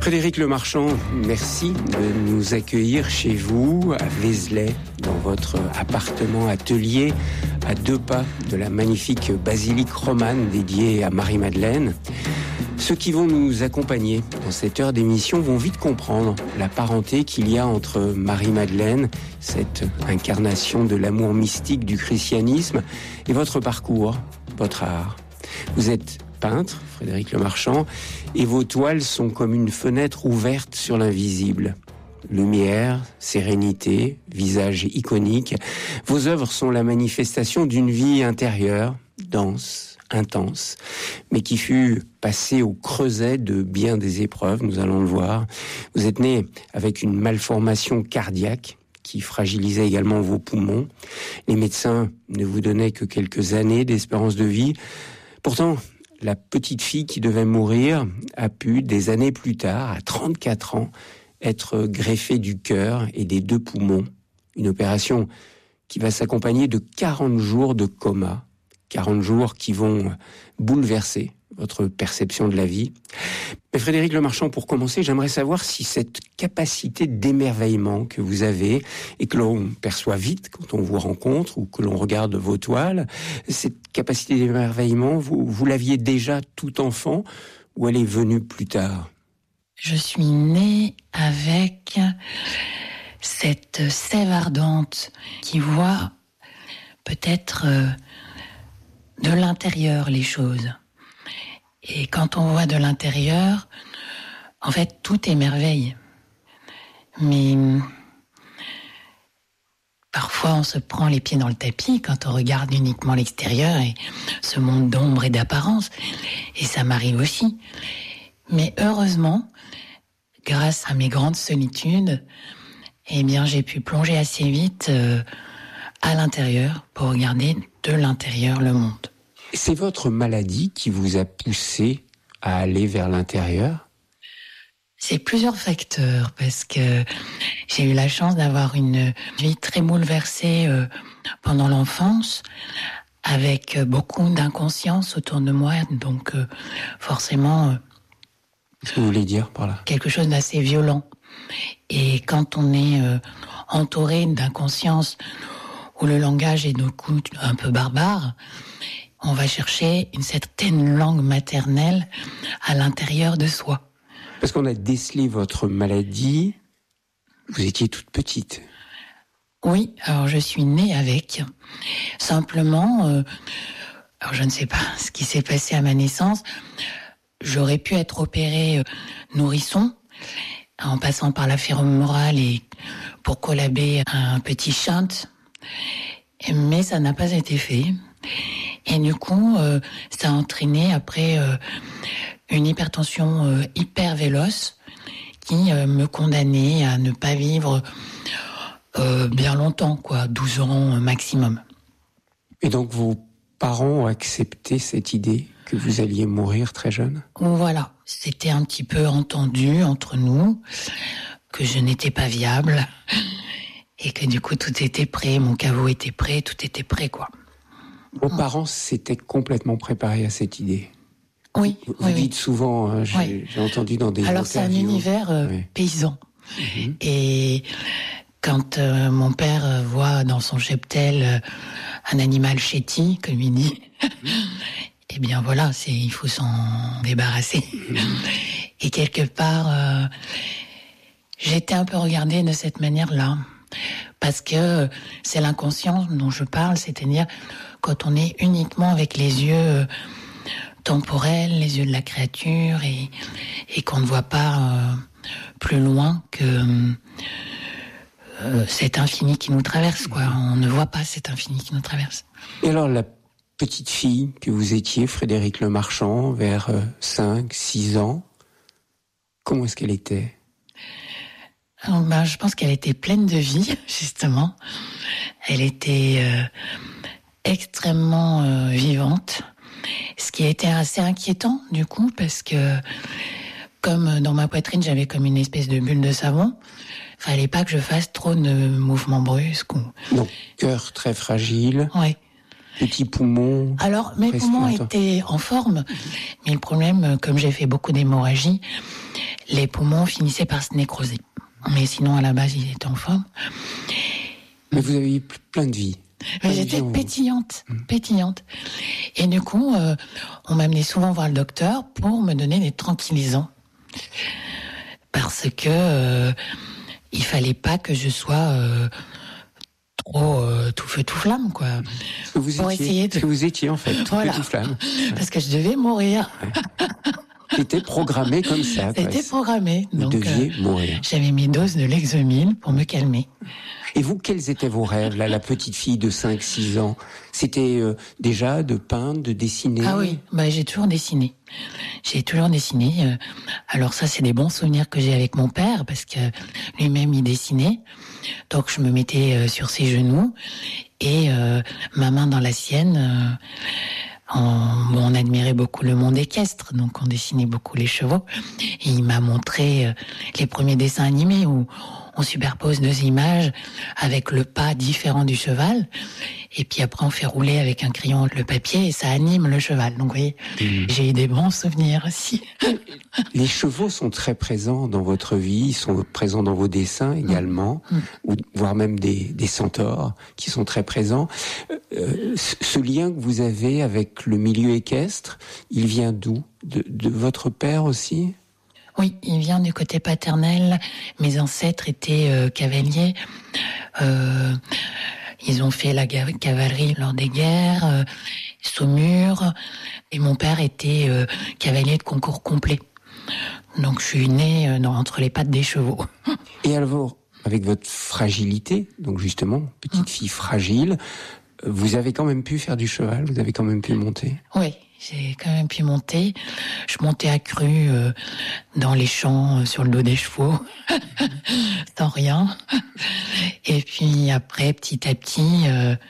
Frédéric Lemarchand, merci de nous accueillir chez vous, à Vézelay, dans votre appartement-atelier, à 2 pas de la magnifique basilique romane dédiée à Marie-Madeleine. Ceux qui vont nous accompagner dans cette heure d'émission vont vite comprendre la parenté qu'il y a entre Marie-Madeleine, cette incarnation de l'amour mystique du christianisme, et votre parcours, votre art. Vous êtes peintre, Frédéric Lemarchand, et vos toiles sont comme une fenêtre ouverte sur l'invisible. Lumière, sérénité, visage iconique, vos œuvres sont la manifestation d'une vie intérieure, dense, intense, mais qui fut passée au creuset de bien des épreuves, nous allons le voir. Vous êtes né avec une malformation cardiaque qui fragilisait également vos poumons. Les médecins ne vous donnaient que quelques années d'espérance de vie. Pourtant, la petite fille qui devait mourir a pu, des années plus tard, à 34 ans, être greffée du cœur et des 2 poumons. Une opération qui va s'accompagner de 40 jours de coma. 40 jours qui vont bouleverser votre perception de la vie. Mais Frédéric Lemarchand, pour commencer, j'aimerais savoir si cette capacité d'émerveillement que vous avez et que l'on perçoit vite quand on vous rencontre ou que l'on regarde vos toiles, cette capacité d'émerveillement, vous l'aviez déjà tout enfant ou elle est venue plus tard ? Je suis née avec cette sève ardente qui voit peut-être de l'intérieur les choses. Et quand on voit de l'intérieur, en fait, tout est merveille. Mais parfois, on se prend les pieds dans le tapis quand on regarde uniquement l'extérieur et ce monde d'ombre et d'apparence. Et ça m'arrive aussi. Mais heureusement, grâce à mes grandes solitudes, eh bien, j'ai pu plonger assez vite à l'intérieur pour regarder de l'intérieur le monde. C'est votre maladie qui vous a poussé à aller vers l'intérieur ? C'est plusieurs facteurs, parce que j'ai eu la chance d'avoir une vie très bouleversée pendant l'enfance, avec beaucoup d'inconscience autour de moi, donc forcément... Qu'est-ce que vous voulez dire par là ? Quelque chose d'assez violent. Et quand on est entouré d'inconscience, où le langage est du coup un peu barbare, on va chercher une certaine langue maternelle à l'intérieur de soi. Parce qu'on a décelé votre maladie, vous étiez toute petite. Oui, alors je suis née avec. Simplement, alors je ne sais pas ce qui s'est passé à ma naissance. J'aurais pu être opérée nourrisson, en passant par la fémorale et pour collaber un petit shunt. Mais ça n'a pas été fait. Et du coup, ça a entraîné après une hypertension hyper véloce qui me condamnait à ne pas vivre bien longtemps, 12 ans maximum. Et donc vos parents ont accepté cette idée que vous alliez mourir très jeune ? Voilà, c'était un petit peu entendu entre nous, que je n'étais pas viable et que du coup tout était prêt, mon caveau était prêt, tout était prêt quoi. Vos parents s'étaient complètement préparés à cette idée. Oui. Vous dites souvent, j'ai entendu dans des Alors interviews. c'est un univers paysan. Mm-hmm. Et quand mon père voit dans son cheptel un animal chéti, comme il dit, eh bien voilà, il faut s'en débarrasser. Et quelque part, j'étais un peu regardée de cette manière-là. Parce que c'est l'inconscient dont je parle, c'est-à-dire quand on est uniquement avec les yeux temporels, les yeux de la créature, et qu'on ne voit pas plus loin que cet infini qui nous traverse, On ne voit pas cet infini qui nous traverse. Et alors la petite fille que vous étiez, Frédéric Lemarchand, vers 5, 6 ans, comment est-ce qu'elle était ? Je pense qu'elle était pleine de vie, justement. Elle était extrêmement vivante, ce qui a été assez inquiétant, du coup, parce que comme dans ma poitrine, j'avais comme une espèce de bulle de savon, fallait pas que je fasse trop de mouvements brusques. Donc, cœur très fragile. Oui. Petits poumons. Alors, mes poumons étaient en forme, mais le problème, comme j'ai fait beaucoup d'hémorragie, les poumons finissaient par se nécroser. Mais sinon, à la base, ils étaient en forme. Mais vous avez eu plein de vie. Mais j'étais pétillante. Et du coup, on m'amenait souvent voir le docteur pour me donner des tranquillisants. Parce que il fallait pas que je sois trop tout feu tout flamme, quoi. Vous étiez en fait tout feu tout flamme. Parce que je devais mourir. Ouais. C'était programmé comme ça. C'était programmé. Vous deviez mourir. J'avais mes doses de Lexomil pour me calmer. Et vous, quels étaient vos rêves, là, la petite fille de 5-6 ans? C'était déjà de peindre, de dessiner? Ah oui, j'ai toujours dessiné. Alors ça, c'est des bons souvenirs que j'ai avec mon père, parce que lui-même, il dessinait. Donc je me mettais sur ses genoux et ma main dans la sienne. On admirait beaucoup le monde équestre, donc on dessinait beaucoup les chevaux. Et il m'a montré les premiers dessins animés où on superpose 2 images avec le pas différent du cheval. Et puis après, on fait rouler avec un crayon le papier et ça anime le cheval. Donc vous voyez, j'ai eu des bons souvenirs aussi. Les chevaux sont très présents dans votre vie, ils sont présents dans vos dessins également, ou voire même des centaures qui sont très présents. Ce lien que vous avez avec le milieu équestre, il vient d'où? De votre père aussi? Oui, il vient du côté paternel. Mes ancêtres étaient cavaliers. Ils ont fait la cavalerie lors des guerres, Saumur. Et mon père était cavalier de concours complet. Donc je suis née entre les pattes des chevaux. Et alors, avec votre fragilité, donc justement, petite fille fragile, vous avez quand même pu faire du cheval, vous avez quand même pu monter? Oui, j'ai quand même pu monter. Je montais à cru dans les champs, sur le dos des chevaux, sans rien. Et puis après, petit à petit,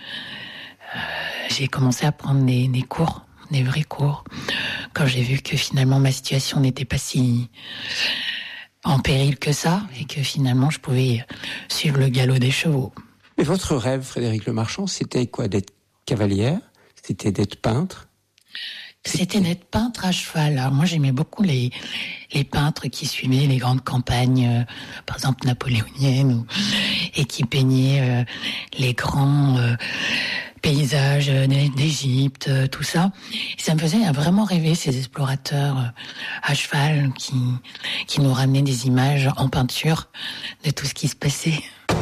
j'ai commencé à prendre des cours, des vrais cours, quand j'ai vu que finalement ma situation n'était pas si en péril que ça, et que finalement je pouvais suivre le galop des chevaux. Mais votre rêve, Frédéric Lemarchand, c'était quoi? D'être cavalière? C'était d'être peintre? C'était d'être peintre à cheval. Alors moi, j'aimais beaucoup les peintres qui suivaient les grandes campagnes, par exemple napoléoniennes, et qui peignaient les grands paysages d'Égypte, tout ça. Et ça me faisait vraiment rêver, ces explorateurs à cheval qui nous ramenaient des images en peinture de tout ce qui se passait.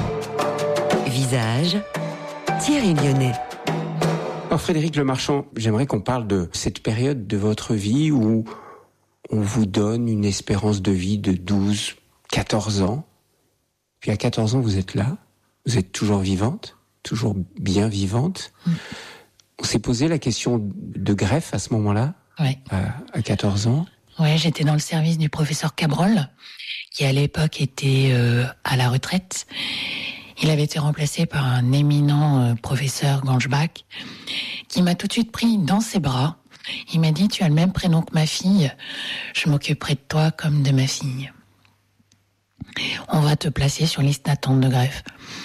Visage, Thierry Lyonnais. Alors Frédéric Lemarchand, j'aimerais qu'on parle de cette période de votre vie où on vous donne une espérance de vie de 12, 14 ans. Puis à 14 ans, vous êtes là, vous êtes toujours vivante, toujours bien vivante. On s'est posé la question de greffe à ce moment-là, à 14 ans. Oui, j'étais dans le service du professeur Cabrol, qui à l'époque était à la retraite. Il avait été remplacé par un éminent professeur Gangebach, qui m'a tout de suite pris dans ses bras. Il m'a dit, tu as le même prénom que ma fille, je m'occuperai de toi comme de ma fille. On va te placer sur liste d'attente de greffe.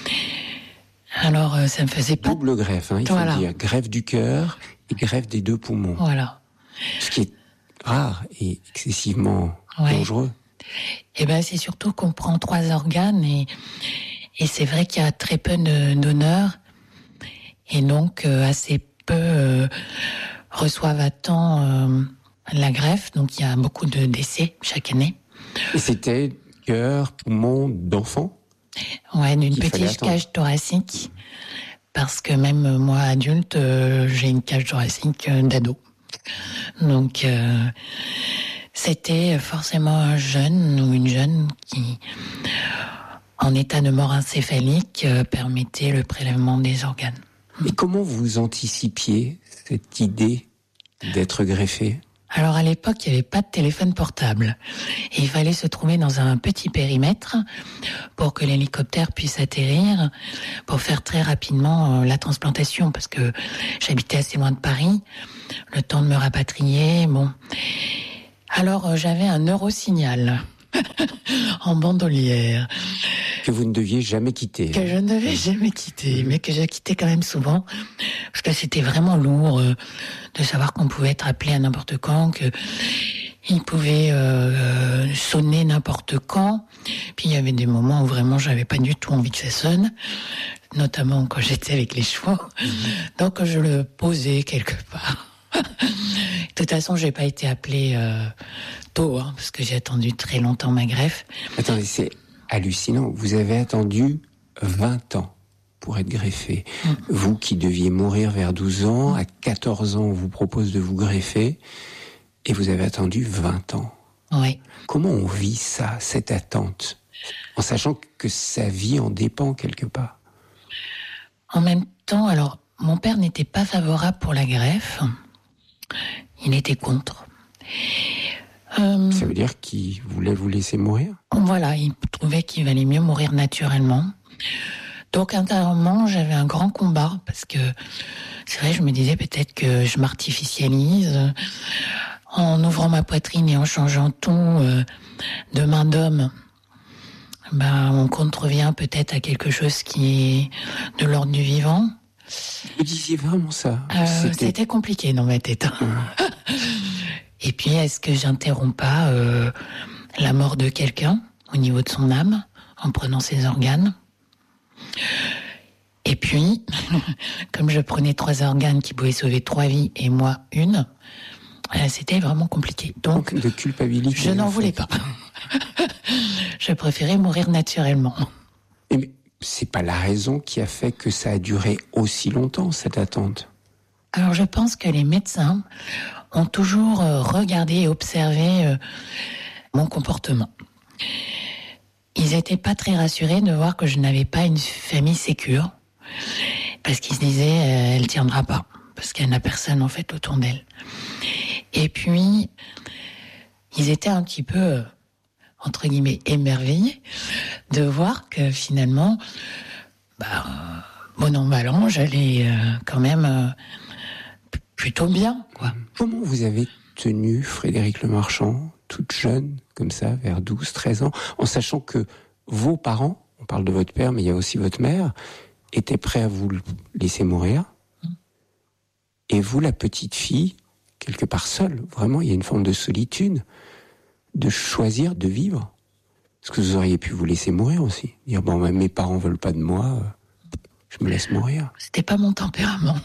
Alors, ça me faisait pas... Double greffe, il faut dire. Greffe du cœur et greffe des 2 poumons. Voilà. Ce qui est rare et excessivement dangereux. Eh ben, c'est surtout qu'on prend 3 organes et c'est vrai qu'il y a très peu de donneurs et donc assez peu reçoivent à temps la greffe. Donc il y a beaucoup de décès chaque année. Et c'était cœur, poumon d'enfant? Ouais, d'une petite cage thoracique. Parce que même moi, adulte, j'ai une cage thoracique d'ado. Donc c'était forcément un jeune ou une jeune qui... en état de mort encéphalique, permettait le prélèvement des organes. Et comment vous anticipiez cette idée d'être greffé? Alors à l'époque, il n'y avait pas de téléphone portable. Et il fallait se trouver dans un petit périmètre pour que l'hélicoptère puisse atterrir, pour faire très rapidement la transplantation, parce que j'habitais assez loin de Paris, le temps de me rapatrier, bon... Alors j'avais un Eurosignal en bandolière. Que vous ne deviez jamais quitter. Que je ne devais jamais quitter, mais que j'ai quitté quand même souvent, parce que c'était vraiment lourd de savoir qu'on pouvait être appelé à n'importe quand, qu'il Il pouvait sonner n'importe quand. Puis il y avait des moments où vraiment j'avais pas du tout envie que ça sonne, notamment quand j'étais avec les chevaux. Donc je le posais quelque part. De toute façon, j'ai pas été appelée tôt, parce que j'ai attendu très longtemps ma greffe. Attendez, c'est hallucinant. Vous avez attendu 20 ans pour être greffé. Vous qui deviez mourir vers 12 ans, à 14 ans, on vous propose de vous greffer, et vous avez attendu 20 ans. Oui. Comment on vit ça, cette attente, en sachant que sa vie en dépend quelque part? En même temps, alors, mon père n'était pas favorable pour la greffe. Il était contre. Ça veut dire qu'il voulait vous laisser mourir? Voilà, il trouvait qu'il valait mieux mourir naturellement. Donc intérieurement, j'avais un grand combat, parce que c'est vrai, je me disais peut-être que je m'artificialise en ouvrant ma poitrine et en changeant tout de main d'homme. On contrevient peut-être à quelque chose qui est de l'ordre du vivant. Vous disiez vraiment ça? C'était compliqué dans ma tête. Et puis, est-ce que j'interromps pas la mort de quelqu'un au niveau de son âme en prenant ses organes? Et puis, comme je prenais 3 organes qui pouvaient sauver 3 vies et moi une, c'était vraiment compliqué. Donc, de culpabilité. Je n'en voulais pas. Je préférais mourir naturellement. Mais c'est pas la raison qui a fait que ça a duré aussi longtemps, cette attente? Alors, je pense que les médecins ont toujours regardé et observé mon comportement. Ils n'étaient pas très rassurés de voir que je n'avais pas une famille sécure, parce qu'ils se disaient elle tiendra pas, parce qu'elle n'a personne en fait autour d'elle. Et puis ils étaient un petit peu entre guillemets émerveillés de voir que finalement, bon an mal an, j'allais quand même plutôt bien, quoi. Comment vous avez tenu, Frédérique Lemarchand, toute jeune, comme ça, vers 12, 13 ans, en sachant que vos parents, on parle de votre père, mais il y a aussi votre mère, étaient prêts à vous laisser mourir, et vous, la petite fille, quelque part seule, vraiment, il y a une forme de solitude, de choisir de vivre. Parce que vous auriez pu vous laisser mourir aussi. Dire, mes parents veulent pas de moi, je me laisse mourir. C'était pas mon tempérament.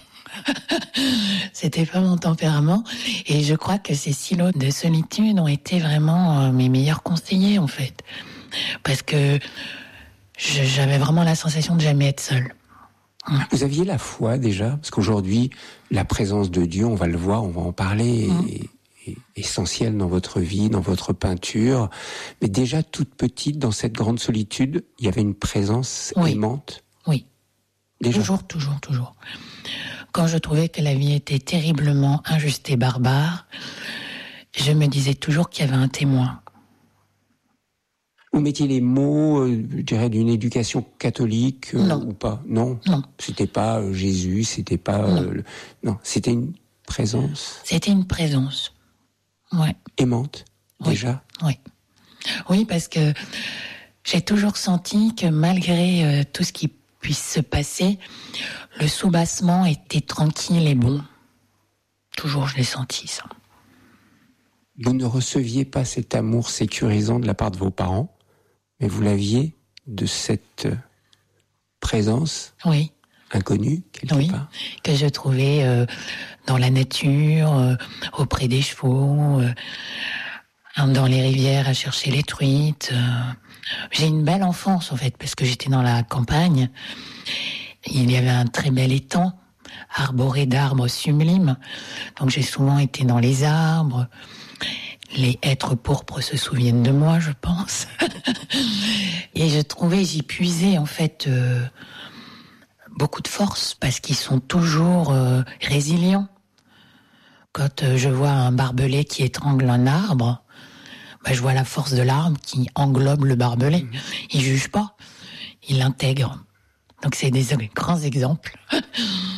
C'était pas mon tempérament. Et je crois que ces silos de solitude ont été vraiment mes meilleurs conseillers, en fait. Parce que j'avais vraiment la sensation de jamais être seule. Vous aviez la foi déjà? Parce qu'aujourd'hui, la présence de Dieu, on va le voir, on va en parler, est essentielle dans votre vie, dans votre peinture. Mais déjà, toute petite, dans cette grande solitude, il y avait une présence aimante? Oui. Déjà. Toujours. Quand je trouvais que la vie était terriblement injuste et barbare, je me disais toujours qu'il y avait un témoin. Vous mettiez les mots, je dirais, d'une éducation catholique ou pas? Non. C'était pas Jésus, c'était pas... Non, c'était une présence. C'était une présence, ouais. Aimante, déjà? Oui, parce que j'ai toujours senti que malgré tout ce qui puisse se passer, le soubassement était tranquille et bon. Toujours, je l'ai senti, ça. Vous ne receviez pas cet amour sécurisant de la part de vos parents, mais vous l'aviez de cette présence inconnue, quelque part? Que je trouvais dans la nature, auprès des chevaux, dans les rivières à chercher les truites. J'ai une belle enfance, en fait, parce que j'étais dans la campagne. Il y avait un très bel étang, arboré d'arbres sublimes. Donc j'ai souvent été dans les arbres. Les hêtres pourpres se souviennent de moi, je pense. Et j'y puisais, en fait, beaucoup de force, parce qu'ils sont toujours résilients. Quand je vois un barbelé qui étrangle un arbre, je vois la force de l'arbre qui englobe le barbelé. Il juge pas, il l'intègre. Donc c'est des grands exemples.